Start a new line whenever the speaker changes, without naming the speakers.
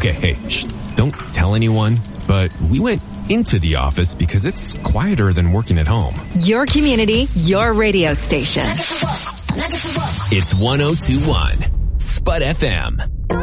Okay, hey, shh, don't tell anyone, but we went into the office because it's quieter than working at home.
Your community, your radio station.
It's 102.1 Spud FM.